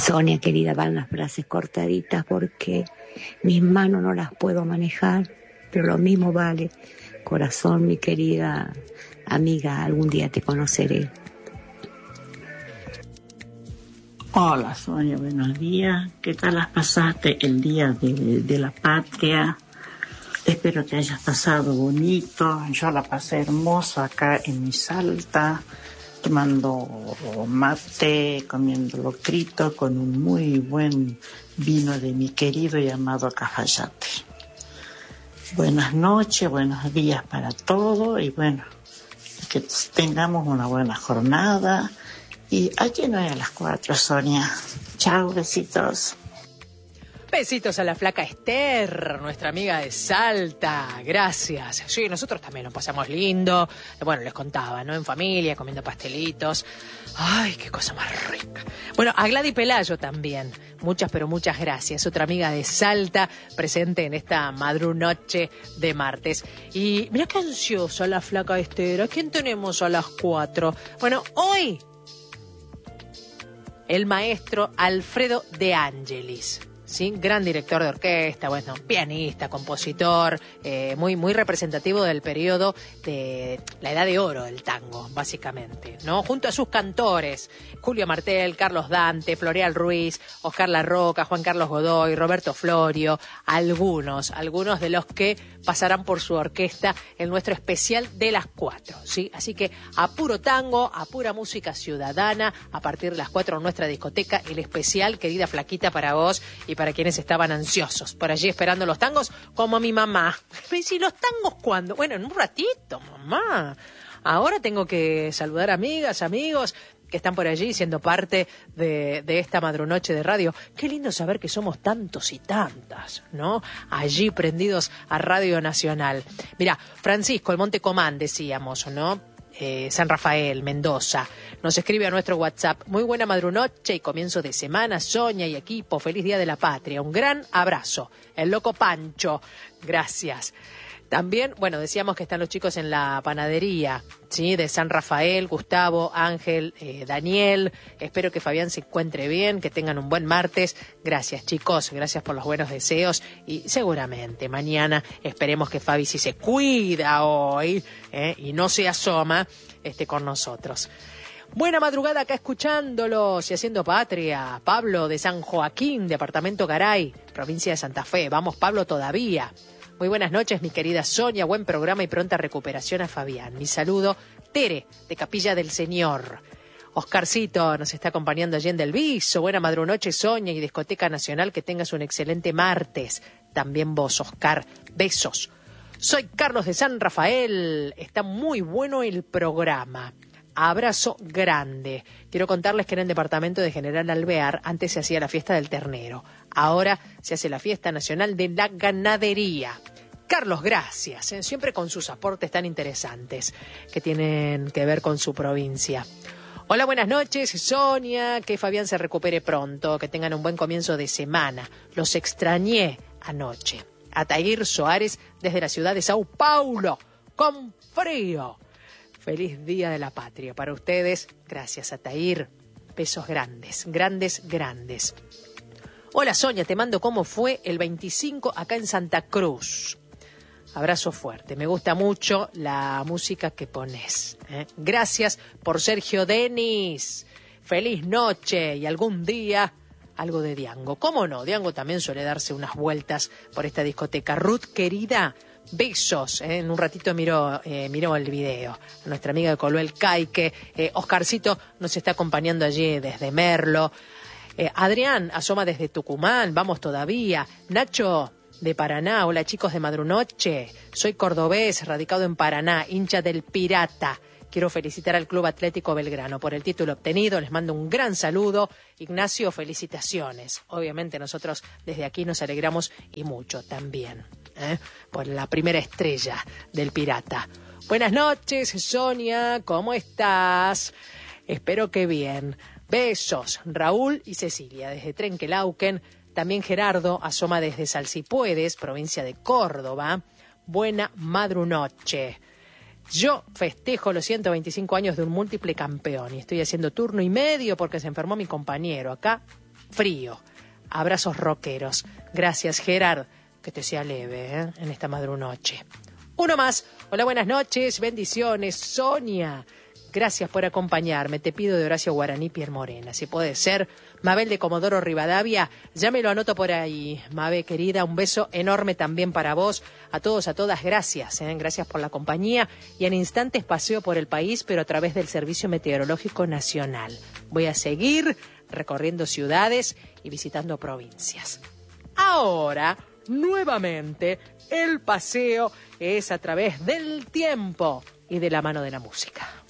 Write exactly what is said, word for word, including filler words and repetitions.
Sonia, querida, van las frases cortaditas porque mis manos no las puedo manejar, pero lo mismo vale. Corazón, mi querida amiga, algún día te conoceré. Hola Sonia, buenos días. ¿Qué tal las pasaste el día de, de la patria? Espero que hayas pasado bonito. Yo la pasé hermoso acá en mi Salta, tomando mate, comiendo locrito con un muy buen vino de mi querido y amado Cafayate. Buenas noches, buenos días para todos y bueno, que tengamos una buena jornada. Y aquí no es a las cuatro, Sonia. Chao, besitos. Besitos a la flaca Esther, nuestra amiga de Salta. Gracias. Sí, nosotros también nos pasamos lindo. Bueno, les contaba, ¿no? En familia, comiendo pastelitos. Ay, qué cosa más rica. Bueno, a Gladys Pelayo también. Muchas, pero muchas gracias. Otra amiga de Salta presente en esta madrunoche de martes. Y mira qué ansiosa la flaca Esther. ¿A quién tenemos a las cuatro? Bueno, hoy el maestro Alfredo De Angelis, ¿sí? Gran director de orquesta, bueno, pianista, compositor, eh, muy, muy representativo del periodo de la Edad de Oro del tango, básicamente, ¿no? Junto a sus cantores, Julio Martel, Carlos Dante, Floreal Ruiz, Oscar Larroca, Juan Carlos Godoy, Roberto Florio, algunos, algunos de los que pasarán por su orquesta en nuestro especial de las cuatro, ¿sí? Así que a puro tango, a pura música ciudadana, a partir de las cuatro en nuestra discoteca, el especial, querida flaquita, para vos y para quienes estaban ansiosos por allí esperando los tangos, como mi mamá. Me dice, ¿y los tangos cuándo? Bueno, en un ratito, mamá. Ahora tengo que saludar amigas, amigos que están por allí siendo parte de, de esta madrunoche de radio. Qué lindo saber que somos tantos y tantas, ¿no? Allí prendidos a Radio Nacional. Mirá, Francisco, el Monte Comán, decíamos, ¿no? Eh, San Rafael, Mendoza, nos escribe a nuestro WhatsApp: muy buena madrunoche y comienzo de semana, Sonia y equipo, feliz Día de la Patria, un gran abrazo. El loco Pancho, gracias. También, bueno, decíamos que están los chicos en la panadería, ¿sí? De San Rafael, Gustavo, Ángel, eh, Daniel. Espero que Fabián se encuentre bien, que tengan un buen martes. Gracias, chicos, gracias por los buenos deseos. Y seguramente mañana esperemos que Fabi, si se cuida hoy, ¿eh? y no se asoma, esté con nosotros. Buena madrugada acá escuchándolos y haciendo patria. Pablo de San Joaquín, departamento Garay, provincia de Santa Fe. Vamos, Pablo, todavía. Muy buenas noches, mi querida Sonia. Buen programa y pronta recuperación a Fabián. Mi saludo, Tere, de Capilla del Señor. Oscarcito nos está acompañando allí en Del Viso. Buena madrunoche, Sonia y Discoteca Nacional. Que tengas un excelente martes. También vos, Oscar. Besos. Soy Carlos de San Rafael. Está muy bueno el programa. Abrazo grande. Quiero contarles que en el departamento de General Alvear antes se hacía la fiesta del ternero. Ahora se hace la fiesta nacional de la ganadería. Carlos, gracias, ¿eh? Siempre con sus aportes tan interesantes que tienen que ver con su provincia. Hola, buenas noches, Sonia. Que Fabián se recupere pronto, que tengan un buen comienzo de semana. Los extrañé anoche. Atair Soares desde la ciudad de Sao Paulo, con frío. Feliz Día de la Patria para ustedes. Gracias, Atair. Besos grandes, grandes, grandes. Hola, Sonia, te mando cómo fue el veinticinco acá en Santa Cruz. Abrazo fuerte. Me gusta mucho la música que pones, ¿eh? Gracias por Sergio Denis. Feliz noche y algún día algo de Diango. ¿Cómo no? Diango también suele darse unas vueltas por esta discoteca. Ruth, querida, besos, ¿eh? En un ratito miró, eh, miró el video. A nuestra amiga de Coluel Caique. Eh, Oscarcito nos está acompañando allí desde Merlo. Eh, Adrián asoma desde Tucumán. Vamos todavía. Nacho de Paraná. Hola, chicos de Madrunoche. Soy cordobés, radicado en Paraná, hincha del Pirata. Quiero felicitar al Club Atlético Belgrano por el título obtenido. Les mando un gran saludo. Ignacio, felicitaciones. Obviamente nosotros desde aquí nos alegramos y mucho también, ¿eh? por la primera estrella del Pirata. Buenas noches, Sonia. ¿Cómo estás? Espero que bien. Besos. Raúl y Cecilia desde Trenquelauquen. También Gerardo asoma desde Salsipuedes, provincia de Córdoba. Buena madrunoche. Yo festejo los ciento veinticinco años de un múltiple campeón y estoy haciendo turno y medio porque se enfermó mi compañero. Acá frío. Abrazos rockeros. Gracias, Gerard. Que te sea leve, ¿eh? En esta madrunoche. Uno más. Hola, buenas noches. Bendiciones. Sonia. Gracias por acompañarme. Te pido de Horacio Guaraní, Pierre Morena. Si puede ser. Mabel de Comodoro Rivadavia. Ya me lo anoto por ahí. Mabel, querida, un beso enorme también para vos. A todos, a todas, gracias. ¿eh? Gracias por la compañía. Y en instantes paseo por el país, pero a través del Servicio Meteorológico Nacional. Voy a seguir recorriendo ciudades y visitando provincias. Ahora, nuevamente, el paseo es a través del tiempo y de la mano de la música.